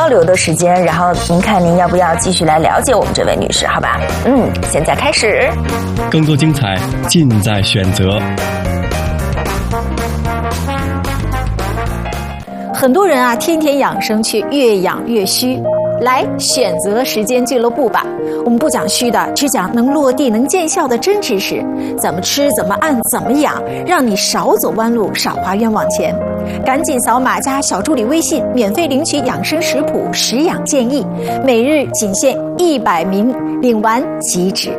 交流的时间，然后您看您要不要继续来了解我们这位女士，好吧？现在开始。 更多精彩尽在选择。 很多人啊，天天养生却越养越虚。来选择时间俱乐部吧，我们不讲虚的，只讲能落地能见效的真知识。怎么吃，怎么按，怎么养，让你少走弯路，少花冤枉钱。赶紧扫码加小助理微信，免费领取养生食谱、食养建议，每日仅限100名，领完即止。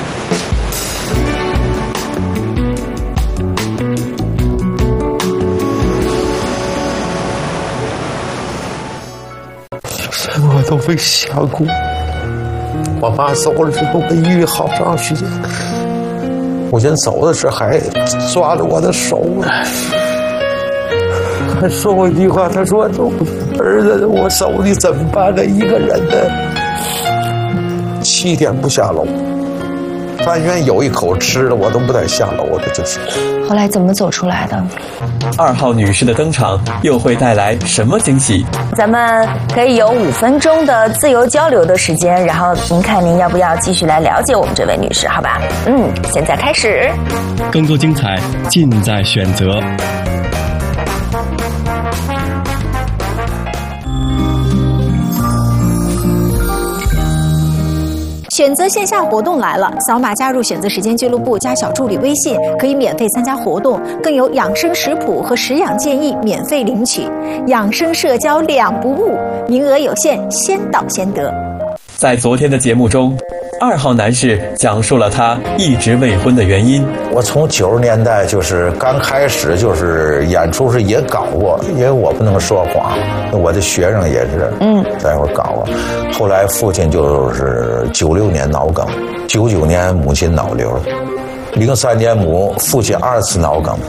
我都没想过，我妈走了之后没遇好长时间，我人走的时候还抓着我的手，还说过一句话，他说：“儿子，我走你怎么办呢？一个人的7天不下楼，但愿有一口吃的，我都不带下楼的，就是。” 后来怎么走出来的 ？2号女士的登场又会带来什么惊喜？ 咱们可以有5分钟的自由交流的时间，然后您看您要不要继续来了解我们这位女士，好吧？现在开始。 更多精彩尽在选择。 选择线下活动来了，扫码加入选择时间俱乐部，加小助理微信，可以免费参加活动，更有养生食谱和食养建议免费领取，养生社交2不误，名额有限，先到先得。 在昨天的节目中，2号男士讲述了他一直未婚的原因。 我从90年代就是刚开始就是演出时也搞过，因为我不能说谎，我的学生也是在我搞过。后来父亲就是96年脑梗，99年母亲脑瘤，03年父亲2次脑梗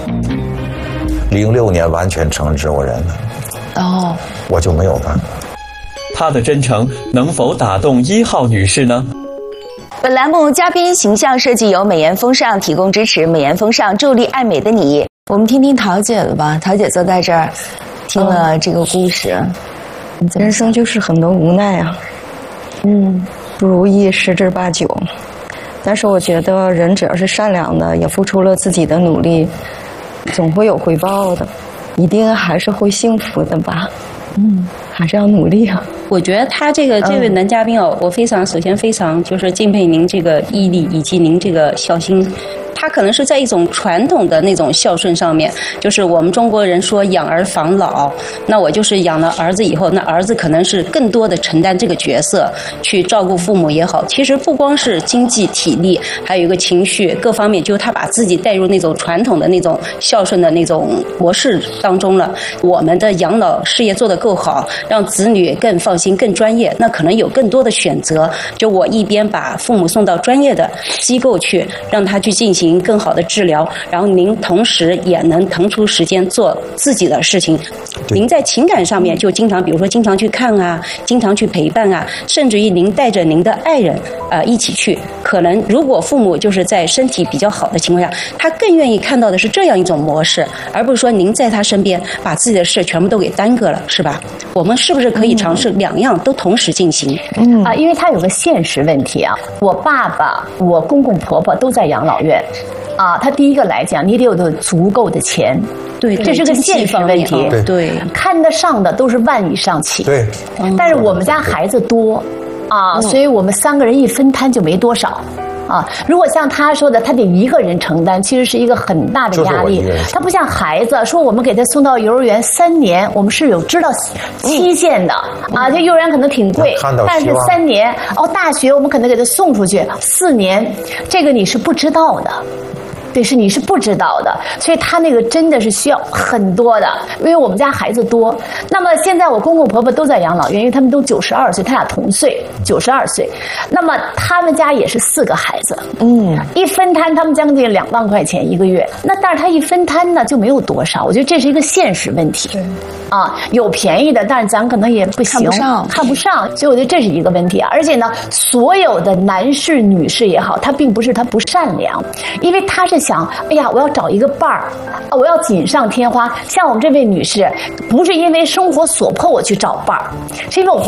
，06年完全成植物人了。我就没有办法。 他的真诚能否打动1号女士呢？ 本栏目嘉宾形象设计由美颜风尚提供支持，美颜风尚助力爱美的你。我们听听桃姐的吧，桃姐坐在这儿，听了这个故事， 人生就是很多无奈啊，不如意十之八九。但是我觉得人只要是善良的，也付出了自己的努力，总会有回报的，一定还是会幸福的吧。还是要努力啊。 我觉得他这位男嘉宾哦，我首先非常就是敬佩您这个毅力以及您这个孝心。他可能是在一种传统的那种孝顺上面，就是我们中国人说养儿防老，那我就是养了儿子以后，那儿子可能是更多的承担这个角色，去照顾父母也好。其实不光是经济体力，还有一个情绪各方面，就是他把自己带入那种传统的那种孝顺的那种模式当中了。我们的养老事业做得够好，让子女更放心、更专业，那可能有更多的选择。就我一边把父母送到专业的机构去，让他去进行更好的治疗，然后您同时也能腾出时间做自己的事情。您在情感上面就经常，比如说经常去看啊，经常去陪伴啊，甚至于您带着您的爱人一起去。可能如果父母就是在身体比较好的情况下，他更愿意看到的是这样一种模式，而不是说您在他身边把自己的事全部都给耽搁了，是吧？我们是不是可以尝试2样都同时进行？ 因为他有个现实问题啊，我爸爸、我公公婆婆都在养老院。他第一个来讲，你得有足够的钱， 对， 这是个现实问题。 对， 看得上的都是万以上起。 对， 但是我们家孩子多所以我们3个人一分摊就没多少。如果像他说的，他得一个人承担，其实是一个很大的压力。他不像孩子，说我们给他送到幼儿园3年，我们是有知道期限的这幼儿园可能挺贵，但是3年大学我们可能给他送出去4年，这个你是不知道的。对，你是不知道的，所以他那个真的是需要很多的，因为我们家孩子多。那么现在我公公婆婆都在养老院，因为他们都92岁，他俩同岁，92岁。那么他们家也是4个孩子，一分摊他们将近2万块钱一个月。那但是他一分摊呢就没有多少，我觉得这是一个现实问题。有便宜的，但是咱可能也不行，看不上，所以我觉得这是一个问题。而且呢，所有的男士、女士也好，他并不是他不善良，因为他是想，哎呀，我要找一个伴儿，我要锦上添花。像我们这位女士，不是因为生活所迫我去找伴儿，是因为我